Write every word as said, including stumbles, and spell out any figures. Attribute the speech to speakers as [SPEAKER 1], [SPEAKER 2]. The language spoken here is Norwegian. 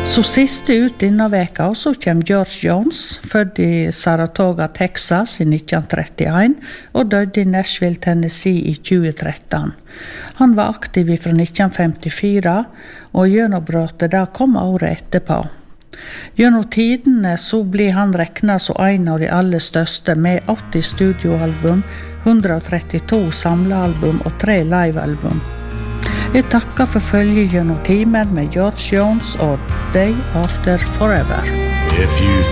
[SPEAKER 1] Så siste ut denne veka så kommer George Jones, født i Saratoga, Texas i nitten trettien og døde i Nashville, Tennessee i tjue tretten. Han var aktiv fra nitten femtifire, og gjennombruddet da kom året etterpå. Gjennom tidene så blir han regnet som en av de aller største med åtti studioalbum, hundre trettito samlealbum og tre livealbum. Jeg takker for følge gjennom timen med George Jones og Day After Forever.
[SPEAKER 2] If you